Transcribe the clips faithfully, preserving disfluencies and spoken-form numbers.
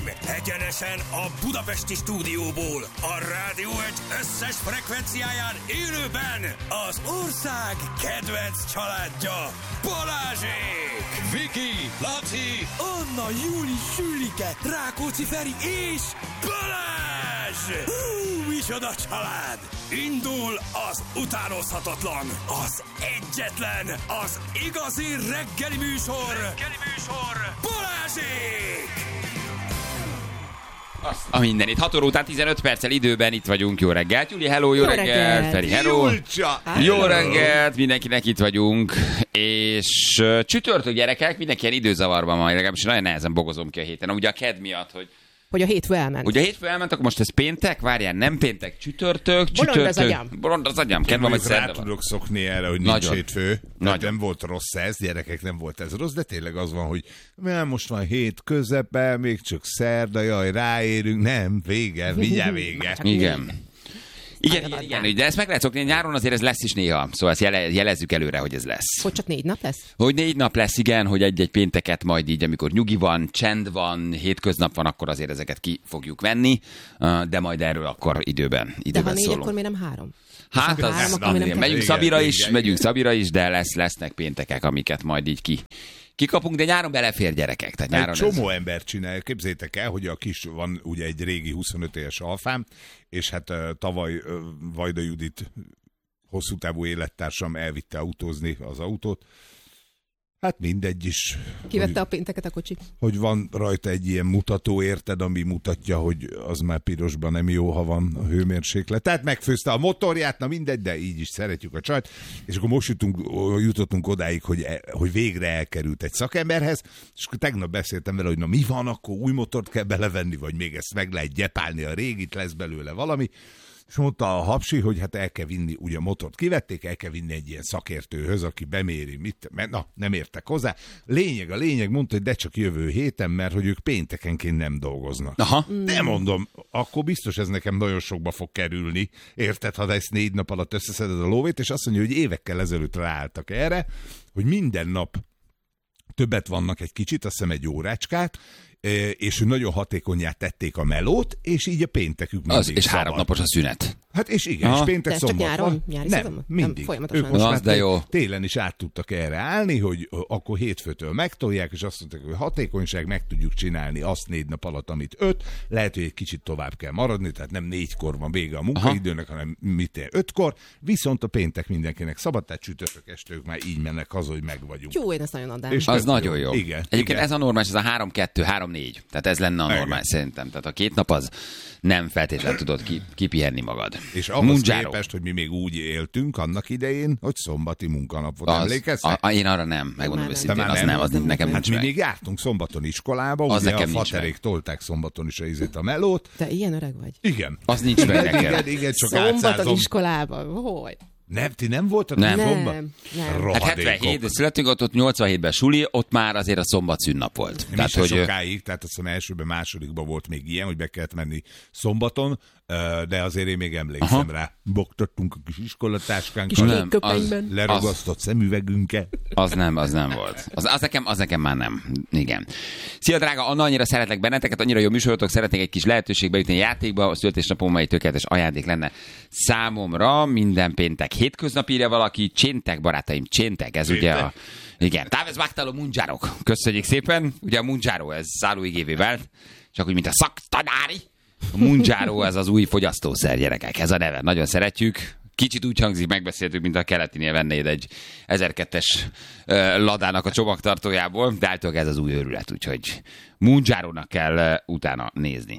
Egyenesen a budapesti stúdióból, a Rádió egy összes frekvenciáján élőben az ország kedvenc családja, Balázsék! Viki, Laci, Anna, Júli, Sülike, Rákóczi Feri és Balázs! Hú, micsoda család! Indul az utánozhatatlan, az egyetlen, az igazi reggeli műsor, reggeli műsor, Balázsék! A mindenit. hat óra után tizenöt perccel időben itt vagyunk. Jó reggelt, Júli, hello, jó, jó reggelt. reggelt. Feri, hello. Julcsa. Jó reggelt, mindenkinek itt vagyunk. És uh, csütörtök gyerekek, mindenki ilyen időzavarban van, legalábbis nagyon nehezen bogozom ki a héten. Ugye a ked miatt, hogy Hogy a hétfő elment. Ugye a hétfő elment, akkor most ez péntek, várjál, nem péntek, csütörtök, csütörtök. Bolond az agyam. Bolond az agyam, kedvem, hogy szerda van. Rá tudok szokni erre, hogy nincs Nagyon. hétfő. Nem volt rossz ez, gyerekek, nem volt ez rossz, de tényleg az van, hogy nem, most van hét közepe, még csak szerda, jaj, ráérünk, nem, vége, mindjárt vége. Igen. Igen, igen, igen, de ezt meg lehet szokni, nyáron azért ez lesz is néha, szóval ezt jele, jelezzük előre, hogy ez lesz. Hogy csak négy nap lesz? Hogy négy nap lesz, igen, hogy egy-egy pénteket majd így, amikor nyugi van, csend van, hétköznap van, akkor azért ezeket ki fogjuk venni, de majd erről akkor időben, időben De ha négy, szólunk. akkor miért nem három? Hát az, három, az akkor igen, nem megyünk igen, Szabira igen, is, igen, megyünk igen. Szabira is, de lesz, lesznek péntekek, amiket majd így ki. Kikapunk, de nyáron belefér gyerekek. Tehát nyáron Egy csomó ez... ember csinálja. Képzétek el, hogy a kis van ugye egy régi huszonöt éves alfám, és hát uh, tavaly uh, Vajda Judit hosszú távú élettársam elvitte autózni az autót. Hát mindegy is. Kivette hogy, a pénteket a kocsi. hogy van rajta egy ilyen mutató, érted, ami mutatja, hogy az már pirosban nem jó, ha van a hőmérséklet. Tehát megfőzte a motorját, na mindegy, de így is szeretjük a csajt. És akkor most jutunk, jutottunk odáig, hogy, hogy végre elkerült egy szakemberhez, és akkor tegnap beszéltem vele, hogy na mi van, akkor új motort kell belevenni, vagy még ezt meg lehet gyepálni a régit, lesz belőle valami. És mondta a hapsi, hogy hát el kell vinni, ugye a motort kivették, el kell vinni egy ilyen szakértőhöz, aki beméri, mit, mert na, nem értek hozzá. Lényeg, a lényeg mondta, hogy de csak jövő héten, mert hogy ők péntekenként nem dolgoznak. Aha. De mondom, akkor biztos ez nekem nagyon sokba fog kerülni, érted, ha ezt négy nap alatt összeszeded a lóvét, és azt mondja, hogy évekkel ezelőtt ráálltak erre, hogy minden nap többet vannak egy kicsit, azt hiszem egy órácskát, és nagyon hatékonnyá tették a melót, és így a péntekük mindig Az, és szabad. három napos a szünet. Hát és igen, Aha. és péntek De csak szombat nyáron? van. Nyári Nem, szezonban? mindig. Nem, folyamatosan. Ők most Az, már de jó. télen is át tudtak erre állni, hogy akkor hétfőtől megtolják, és azt mondták, hogy hatékonyság, meg tudjuk csinálni azt négy nap alatt, amit öt. Lehet, hogy egy kicsit tovább kell maradni, tehát nem négykor van vége a munkaidőnek, Aha. hanem mit ér, ötkor. Viszont a péntek mindenkinek szabad, tehát csütörtök este ők már így mennek haza, hogy meg vagyunk. Jó, én ezt nagyon adám. És Az tök nagyon jó. Igen, Egyébként igen. ez a normális, ez a három kettő, három négy. Tehát ez lenne a Igen. normális szerintem. Tehát a két nap az nem feltétlenül tudod ki, kipihenni magad. És ahhoz Mundzsáró. képest, hogy mi még úgy éltünk annak idején, hogy szombati munkanap volt. Az, Emlékeztek? a, a, én arra nem, megmondom Már nem. őszintén. Te már Az nem? nem, az Nem, nekem nem. Hát nincs mi meg. még jártunk szombaton iskolába, Az ugye nekem a nincs faterék meg. tolták szombaton is a izét a melót. Te ilyen öreg vagy. Igen. Az nincs meg nekem. Igen, igen, csak Szombaton átszázom. iskolában. Hogy? Nem, ti nem voltak Nem. szomba? Nem, nem. Hát Rohadékok. hetvenhét, de születünk ott, ott nyolcvanhétben suli, ott már azért a szombat szünnap volt. Nem Tehát, is hogy... hogy sokáig, tehát azt hiszem elsőben, másodikban volt még ilyen, hogy be kellett menni szombaton, de azért én még emlékszem Aha. rá. Bogtattunk a kis Kis iskolatáskánkkal, Nem, kékköpenyben. leragasztott szemüvegünket. az nem, az nem volt. Az, az, nekem, az nekem már nem. Igen. Szia, drága Anna, annyira szeretlek benneteket, annyira jó műsorotok, szeretnék egy kis lehetőségbe jutni a játékba, a születésnapom egy tökéletes ajándék lenne számomra. Minden péntek hétköznap írja valaki, cséntek, barátaim, cséntek, ez ugye a... Igen, Távez Vágtáló Mundzsárok. Köszönjük szépen. Ugye a Mundzsáró, ez szállóigévé vált, csak úgy, mint a szaktanári. A Mundzsáró, ez az új fogyasztószer, gyerekek. Ez a neve. Nagyon szeretjük. Kicsit úgy hangzik, megbeszéltük, mint a keletinél vennéd egy ezerkettes uh, ladának a csomagtartójából, de általában ez az új őrület, úgyhogy Mundzsárónak kell uh, utána nézni.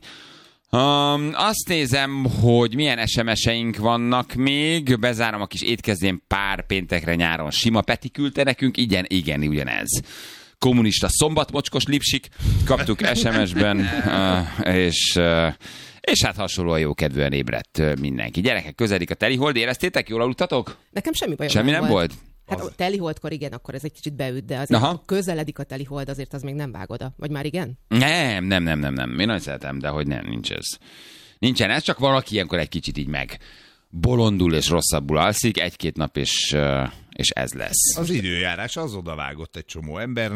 Um, azt nézem, hogy milyen es em es-eink vannak még. Bezárom a kis étkezdén pár péntekre nyáron. Sima Peti küldte nekünk. Igen, igen, ugyanez. Kommunista szombatmocskos lipsik. Kaptuk es em es-ben, uh, és... Uh, és hát hasonlóan jókedvűen ébredt uh, mindenki. Gyerekek, közelik a telihold. Éreztétek? Jól aludtatok? Nekem semmi bajom Semmi nem volt? Hát a teliholdkor igen, akkor ez egy kicsit beüt, de azért Aha. ha közeledik a telihold, azért az még nem vág oda. Vagy már igen? Nem, nem, nem, nem, nem. Én nagyon szeretem, de hogy nem, nincs ez. Nincsen ez, csak valaki ilyenkor egy kicsit így meg bolondul és rosszabbul alszik, egy-két nap és, uh, és ez lesz. Az időjárás az odavágott egy csomó embernek.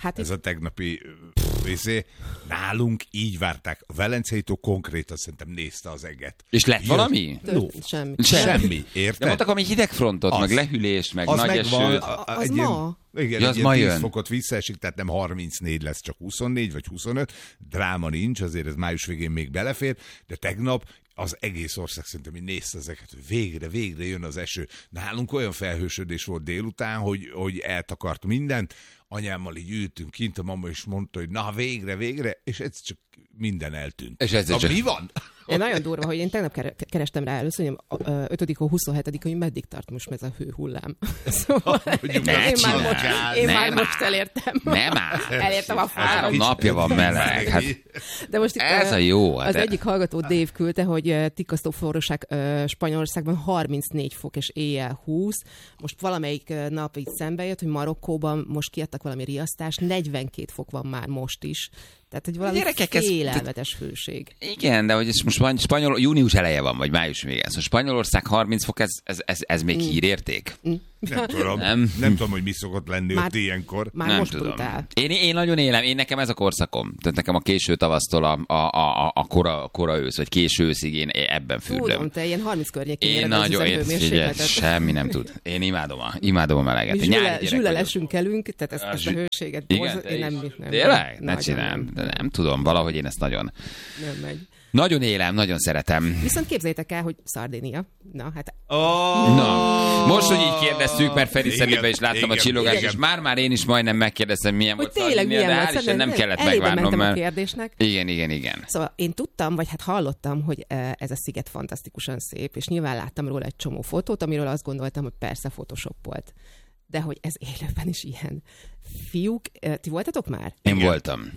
Hát ez a tegnapi részé. Nálunk így várták. A Velencei tó konkrétan szerintem nézte az eget. És lett Jött. valami? No. Semmi. Semmi, érted? De mondtak, ami hidegfrontot, Az. meg lehűlést, meg Az nagy megvan, esőt. a- a- Az egy ma? Ilyen, igen, Ja, egy az ilyen ma tíz jön. fokot visszaesik, tehát nem harmincnégy lesz, csak huszonnégy vagy huszonöt. Dráma nincs, azért ez május végén még belefér, de tegnap az egész ország szerintem így nézte ezeket, hogy végre, végre jön az eső. Nálunk olyan felhősödés volt délután, hogy, hogy eltakart mindent. Anyámmal így ültünk kint, a mama is mondta, hogy na végre, végre, és ez csak minden eltűnt. És ez na, csak- mi van? Én nagyon durva, hogy én tegnap kere- kerestem rá először, hogy ötödikén huszonhetedikén hogy meddig tart most ez a hőhullám. Szóval Mondjuk, én, ne én már, csináld. most, én Nem már áll. most elértem. Nem áll. Elértem a Három fára. napja van meleg. Hát De most itt, ez ö, a jó. Az Hát egyik hallgató Dave küldte, hogy ö, tikasztó forróság ö, Spanyolországban harmincnégy fok és éjjel húsz. Most valamelyik ö, nap így szembe jött, hogy Marokkóban most kiadtak valami riasztást, negyvenkét fok van már most is. Tehát, hogy valami Gyerekek, ez- félelmetes hőség. igen, de hogy ez most van, spanyol, június eleje van, vagy május vége. Szóval Spanyolország harminc fok, ez, ez, ez, ez még hírérték? Nem tudom, Nem. nem. nem tudom, hogy mi szokott lenni Már- ott ilyenkor. Már Nem most tudom. brutál. Én, én nagyon élem, én nekem ez a korszakom. Tehát nekem a késő tavasztól a, a, a, a kora, kora ősz, vagy késő őszig én ebben fürdöm. Tudom, te ilyen harminc környékén Én éred az nagyon, én, figyelj, üzemhőmérsékletet. semmi nem tud. Én imádom a, imádom a meleget. Mi Én nyári zsüle, gyerek zsüle vagyok. lesünk elünk, tehát ezt, A ezt a zsü- hőséget Igen, borz, te én is. nem, nem. Tényleg? Ne nagyon csinálom. Nem, De nem tudom, valahogy én ezt nagyon, nem megy. nagyon élem, nagyon szeretem. Viszont képzeljétek el, hogy Szardénia. Na, hát Oh, Na, most, hogy így kérdeztük, mert Feri Igen, szemébe is láttam a igen, csillogást, igen. és már-már én is majdnem megkérdeztem, milyen hogy volt tényleg Szardinia, milyen de volt. hál' Isten Szerintem nem kellett elébe megvárnom, mentem a mert... kérdésnek. Igen, igen, igen. Szóval én tudtam, vagy hát hallottam, hogy eh, ez a sziget fantasztikusan szép, és nyilván láttam róla egy csomó fotót, amiről azt gondoltam, hogy persze Photoshop volt. De hogy ez élőben is ilyen. Fiúk, eh, ti voltatok már? Én voltam.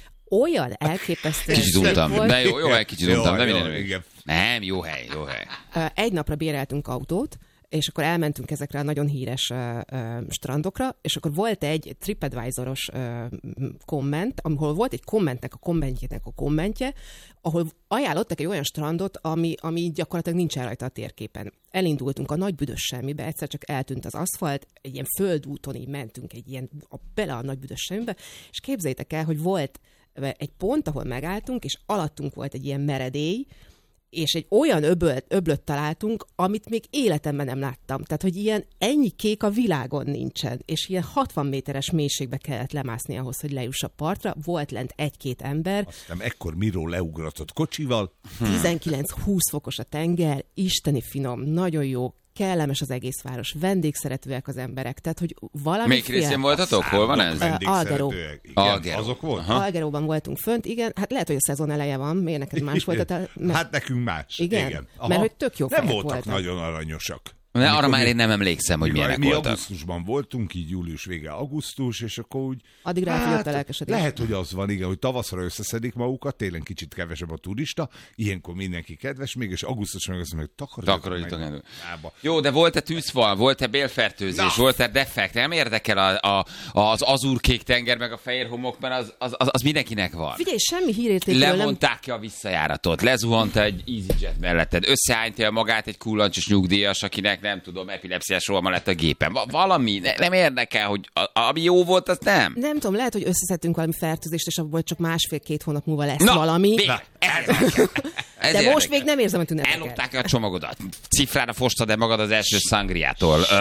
Olyan elképesztő Kicsit szép untam, volt. de jó, jó hely, kicsit Jó, untam, de jó, minden igen. Nem, jó hely, jó hely. Ö, Egy napra béreltünk autót, és akkor elmentünk ezekre a nagyon híres uh, uh, strandokra, és akkor volt egy TripAdvisor-os uh, komment, ahol volt egy kommentnek a kommentjének a kommentje, ahol ajánlottak egy olyan strandot, ami, ami gyakorlatilag nincsen rajta a térképen. Elindultunk a nagy büdös semmibe, egyszer csak eltűnt az aszfalt, egy ilyen földúton így mentünk egy ilyen, a, bele a nagy büdös semmibe, és képzeljétek el, hogy volt egy pont, ahol megálltunk, és alattunk volt egy ilyen meredély, és egy olyan öbölt, öblöt találtunk, amit még életemben nem láttam. Tehát, hogy ilyen ennyi kék a világon nincsen, és ilyen hatvan méteres mélységbe kellett lemászni ahhoz, hogy lejuss a partra. Volt lent egy-két ember, Aztán ekkor Miró leugratott kocsival. tizenkilenc-húsz fokos a tenger, isteni finom, nagyon jó, kellemes az egész város, vendégszeretőek az emberek, tehát, hogy valami Melyik részén voltatok? Hol van ez? Vendégszeretőek. Igen, Algeró. azok volt. Algeróban voltunk fönt, igen, hát lehet, hogy a szezon eleje van, miért neked más volt? A te- Hát nekünk más. Igen? Igen. Mert hogy tök jó Nem fejek voltak, voltak. nagyon aranyosak. De arra Amikor már mi- én nem emlékszem, hogy milyenek mi voltak. augusztusban voltunk, így július vége augusztus, és akkor úgy... Addig ráfogyott a lelkesedés. lehet, hogy az van, igen, hogy tavaszra összeszedik magukat, télen kicsit kevesebb a turista, ilyenkor mindenki kedves, még, és augusztusban meg azt mondja, hogy takarodjatok Takarodjatok meg. el. Ába. Jó, de volt-e tűzfal, volt-e bélfertőzés, Na. volt-e defekt? Nem érdekel a, a, az azurkék tenger, meg a fehér homok, mert az, az, az, az mindenkinek van. Figyelj, semmi hírértékről nem... Lemondták ki a visszajáratot, lezuhant egy EasyJet melletted, összeállítja magát egy kullancsos nyugdíjas, akinek nem tudom, epilepsziás rohama lett a gépen. Va- valami, ne, nem érdekel, hogy a, ami jó volt, az nem. Nem tudom, lehet, hogy összeszedtünk valami fertőzést, és abból csak másfél-két hónap múlva lesz Na, valami. Vég, ez érdekel. Ez De most érdekel. még nem érzem a tüneteket. Ellopták a csomagodat. Cifrára fostad el magad az első szangriától. Ö,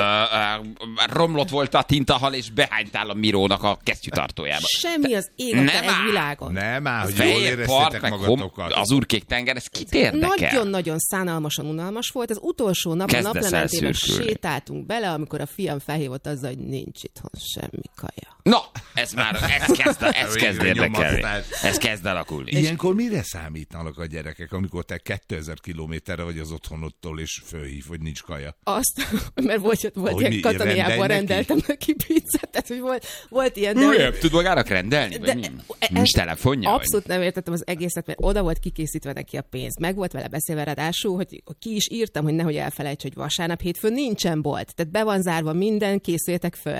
ö, romlott volt a tintahal, és behánytál a Mirónak a kesztyűtartójába. Semmi az életben Nem egy áll. világon. Nem áll, hogy jól Fehér part, éreztétek meg hom, magatokat. az urkék tenger, ez kit érdekel? Nagyon-nagyon szánalmasan unalmas volt. Az utolsó nap a Kezdesz naplementében elszürkülni. sétáltunk bele, amikor a fiam felhívott azzal, hogy nincs itthon semmi kaja. Na, ez már, ez kezd, ez kezd Végre érdekelni. nyomasztás. Ez kezd alakulni. Ilyenkor mire számítanak a gyerekek, amikor te kétezer kilométerre vagy az otthonodtól, és fölhív, hogy nincs kaja? Azt, mert volt, volt Hogy ilyen mi, Kataniában rendelj neki? rendeltem neki pizzát, tehát hogy volt, volt ilyen, de... Hülye, tud magának rendelni? De- Vagy mi? ez- Nincs telefonja? Abszolút nem értettem az egészet, mert oda volt kikészítve neki a pénz. Meg volt vele beszélve, ráadásul, hogy ki is írtam, hogy nehogy elfelejts, hogy vasárnap hétfőn nincsen bolt. Tehát be van zárva minden, készüljetek fölre.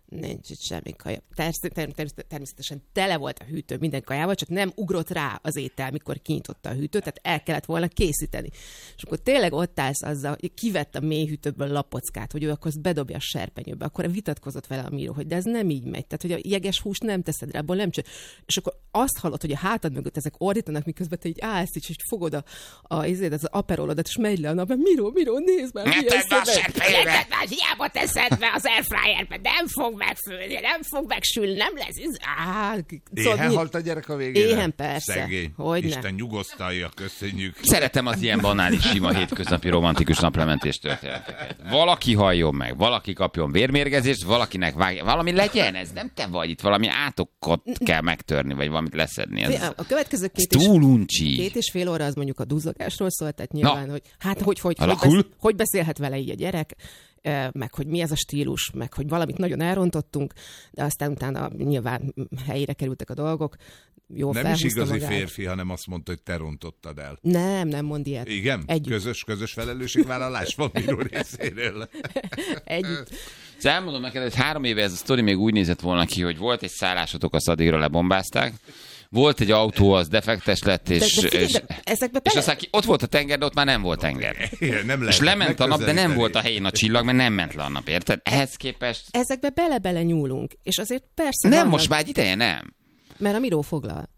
Nincs itt semmi kaja. Tersz- term- term- természetesen tele volt a hűtő minden kajával, csak nem ugrott rá az étel, mikor kinyitotta a hűtőt, tehát el kellett volna készíteni. És akkor tényleg ott állsz azzal, hogy kivett a mély hűtőből lapockát, hogy ő akkor azt bedobja a serpenyőbe. Akkor vitatkozott vele a Miro, hogy de ez nem így megy. Tehát, hogy a jeges húst nem teszed rá, abból nem csinál. És akkor azt hallod, hogy a hátad mögött ezek ordítanak, miközben te így állsz, és fogod a, a, az, az aperolodat, és megy le a nap, Miro, Miro, nézd már, milyen szöveg. Hiába teszed be az airfryerbe, nem fog megfőni, nem fog megsülni, nem lesz. Á, éhen halt a gyerek a végére? Éhen, persze. Szegény. Hogyne. Isten nyugosztalja, köszönjük. Szeretem az ilyen banális, sima, hétköznapi romantikus naplementés történeteket. Valaki halljon meg, valaki kapjon vérmérgezést, valakinek vágja. Valami legyen, ez nem te vagy itt, valami átokot kell megtörni, vagy valamit leszedni. Ez, a következő két ez és, túl uncsi. két és fél óra az mondjuk a duzzogásról szólt, tehát nyilván, Na. hogy hát hogy, hogy, hogy, Alakul? beszél, hogy beszélhet vele így a gyerek, meg hogy mi ez a stílus, meg hogy valamit nagyon elrontottunk, de aztán utána nyilván helyére kerültek a dolgok. Jól Nem is igazi magát. férfi, hanem azt mondta, hogy te rontottad el. Nem, nem mond ilyet. Igen? Együtt. Közös, közös felelősségvállalás van Miro részéről. Együtt. Szóval elmondom neked, hogy három éve ez a sztori még úgy nézett volna ki, hogy volt egy szállásotok, a Szadigra lebombázták, volt egy autó, az defektes lett, és, De, de figyelj, és, de ezekbe és bele... aztán ki, ott volt a tenger, de ott már nem volt tenger. Igen, nem És lement a nap, de nem megközelíteni. volt a helyén a csillag, mert nem ment le a nap, érted? Ehhez képest... Ezekbe bele-bele nyúlunk, és azért persze Nem, vannak, most már egy ideje nem. mert a Miro foglal.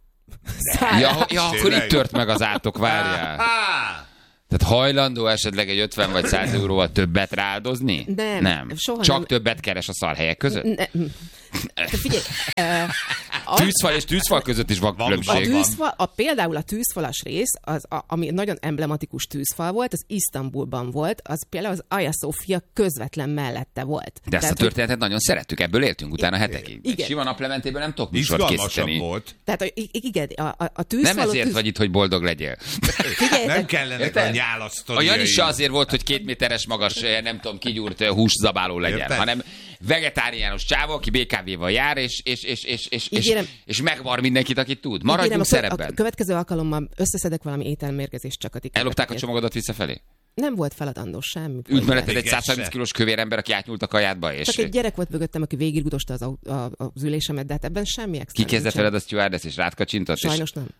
Ja, ja akkor Tényleg? itt tört meg az átok, várjál. Tehát hajlandó esetleg egy ötven vagy száz euróval többet rááldozni? Nem, nem. soha Csak nem. többet keres a szarhelyek között? Ne, de figyelj, uh, az, Tűzfal és tűzfal között is van a, különbség. tűzfal, a, például a tűzfalas rész, az, a, ami nagyon emblematikus tűzfal volt, az Isztambulban volt, az például az Hagia Sophia közvetlen mellette volt. De ezt Tehát, a történetet nagyon szerettük, ebből éltünk utána hetekig. Egy Igen. sima naplementében nem tudok műsort Izgalmasabb készíteni. volt. Tehát, hogy i- igen, a, a, a tűzfal... Nem ezért tűz... vagy itt, hogy boldog legyél. Nem kellenek Érted? a A nyálasztodiai. Jani se azért volt, hogy két méteres magas, eh, nem tudom, kigyúrt eh, húszabáló legyen, Érted? hanem vegetáriánus csávó, aki bé ká véval jár, és, és, és, és, és, és, Ígérem. és megvar mindenkit, akit tud. Ígérem, Maradjunk a, kö- szerepben. a következő alkalommal összeszedek valami ételmérgezést csak a ti Ellopták a következő. csomagodat visszafelé? Nem volt feladandó semmi. Ült melletted egy Még ez száz harminc se. kilós kövér ember, aki átnyúlt a kajádba, és Csak egy gyerek volt mögöttem, aki végiggudosta az, au- a, az ülésemet, de hát ebben semmi extra. kikezdett nincsen. veled a stewardess, és rád kacsintott. És... Sajnos nem.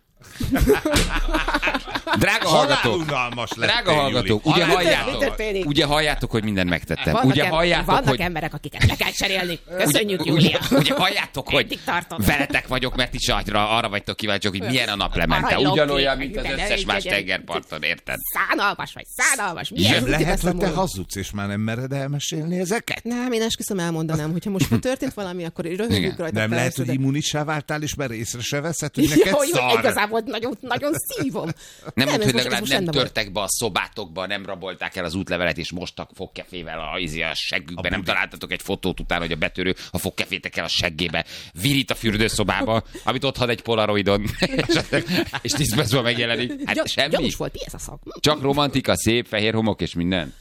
Drága hallgatók, Halálunalmas lettél, drága hallgatók, Júli. ugye Halál- Mi halljátok, történik? ugye halljátok, hogy mindent megtettem. Vannak, Ugye em- halljátok, vannak hogy... emberek, akiket le kell cserélni. Köszönjük, ugye, Júlia. ugye, ugye halljátok, hogy Eddig tartott. veletek vagyok, mert is arra, arra vagytok kíváncsiak, hogy milyen a naplemente. Hajlok Ugyanolyan, ki. mint az De ne összes más legyen. tengerparton, érted? Szánalmas vagy, szánalmas. Igen, Milyen Lehet, lehet, hogy te hazudsz, és már nem mered elmesélni ezeket? Nem, én esküszöm elmondanám, hogyha most történt valami, akkor Igen. röhögjük rajta. Nem lehet, persze, hogy de- immunissá váltál, és már észre se veszed, hogy Ja, neked hogy szar. igazából nagyon, nagyon szívom. Nem, ez úgy, hogy most- ez legalább most nem rendben volt. törtek be a szobátokba, nem rabolták el az útlevelet, és mostak fogkefével a, izi a seggükbe, A nem budi. találtatok egy fotót utána, hogy a betörő a fogkefétekkel a seggébe virít a fürdőszobába, amit ott had egy polaroidon, és, és tíz percben megjelenik. Hát Gyan- semmi. Gyanús volt, mi ez a szak? Csak romantika, szép, fehér homok és minden.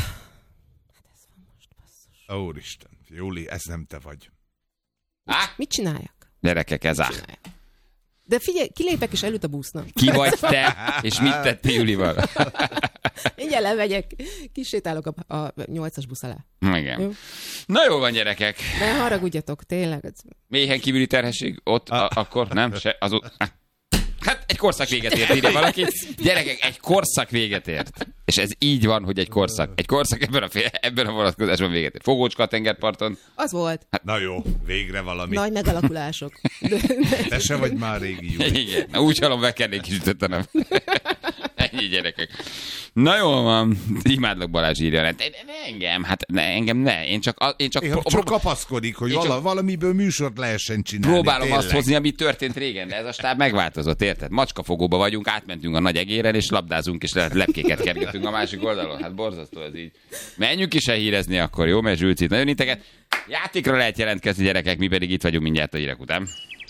Úristen, Júli, ez nem te vagy. Á, Mit csináljak? gyerekek, ez á. De figyelj, kilépek és előtt a busznak. Ki vagy te, és mit tettél Julival? Mindjárt levegyek, kisétálok a, a nyolcas busz alá. Igen. Jó. Na jó van, gyerekek. Ne haragudjatok, tényleg. ez- Mélyen kívüli terhesség? Ott, a, akkor nem? Se, az, hát egy korszak véget ért, írja valaki. Gyerekek, egy korszak véget ért. És ez így van, hogy egy korszak. Egy korszak ebben a, fél, ebben a vonatkozásban véget ért. Fogócska a tengerparton. Az volt. Na jó, végre valami. Nagy megalakulások. De, Te se vagy már régi Júli. Igen. Na, úgy hallom, bekennék is ütöttenem. Ennyi, gyerekek. Na jó van. Imádlak, Balázs írja. Ne, ne, engem, hát ne, engem ne. Én csak, én csak, Én pro- csak pro- kapaszkodik, hogy Én vala, csak- valamiből műsort lehessen csinálni. próbálom tényleg. azt hozni, ami történt régen, de ez a stáb megváltozott, érted? Macskafogóba vagyunk, átmentünk a nagy egéren, és labdázunk, és lehet lepkéket kergetünk a másik oldalon. Hát borzasztó ez így. Menjünk is elhírezni akkor, jó? Mert Zsülcit nagyon integet. Játékra lehet jelentkezni, gyerekek, mi pedig itt vagyunk mindjárt a hírek után.